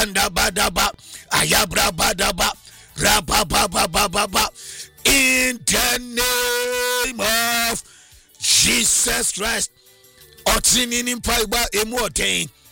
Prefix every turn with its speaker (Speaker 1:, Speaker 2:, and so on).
Speaker 1: shanda badaba ayabra badaba rabababababa in the name of Jesus Christ. Otinin paiba emu oten